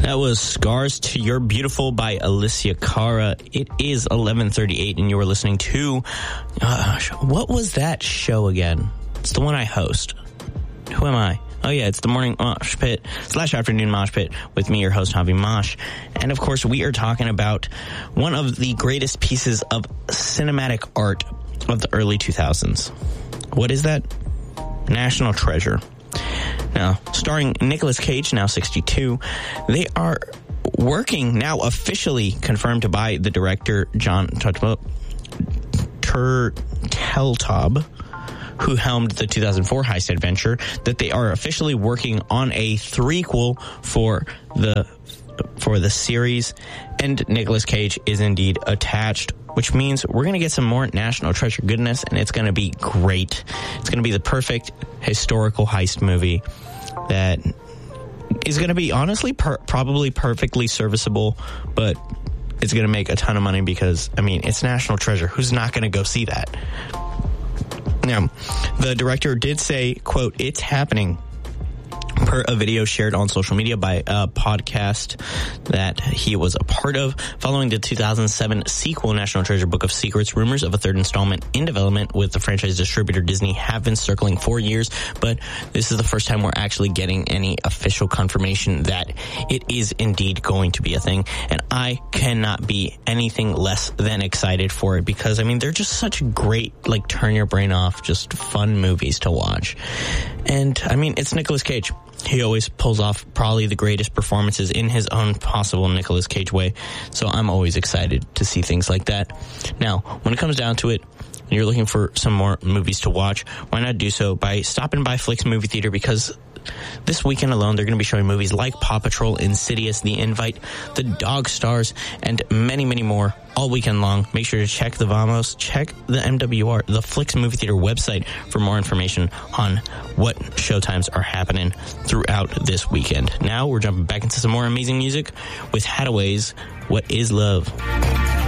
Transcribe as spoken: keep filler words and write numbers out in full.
That was Scars to You're Beautiful by Alicia Cara. It is eleven thirty-eight and you are listening to, uh, what was that show again? It's the one I host. Who am I? Oh yeah, it's the Morning Mosh Pit slash Afternoon Mosh Pit with me, your host, Javi Mosh. And of course, we are talking about one of the greatest pieces of cinematic art of the early two thousands. What is that? National Treasure. Now, starring Nicolas Cage, now sixty-two, they are working, now officially confirmed by the director, John Turteltaub, who helmed the two thousand four heist adventure, that they are officially working on a threequel for the for the series, and Nicolas Cage is indeed attached, which means we're going to get some more National Treasure goodness, and it's going to be great. It's going to be the perfect historical heist movie that is going to be, honestly, per- probably perfectly serviceable, but it's going to make a ton of money because, I mean, it's National Treasure. Who's not going to go see that? Now, the director did say, quote, "It's happening," per a video shared on social media by a podcast that he was a part of. Following the two thousand seven sequel, National Treasure Book of Secrets, rumors of a third installment in development with the franchise distributor Disney have been circling for years, but this is the first time we're actually getting any official confirmation that it is indeed going to be a thing, and I cannot be anything less than excited for it because, I mean, they're just such great, like, turn your brain off, just fun movies to watch. And, I mean, it's Nicolas Cage. He always pulls off probably the greatest performances in his own possible Nicolas Cage way. So I'm always excited to see things like that. Now, when it comes down to it, and you're looking for some more movies to watch, why not do so by stopping by Flicks Movie Theater, because this weekend alone, they're going to be showing movies like Paw Patrol, Insidious, The Invite, The Dog Stars, and many, many more all weekend long. Make sure to check the Vamos, check the M W R, the Flicks Movie Theater website for more information on what showtimes are happening throughout this weekend. Now we're jumping back into some more amazing music with Hadaway's What Is Love?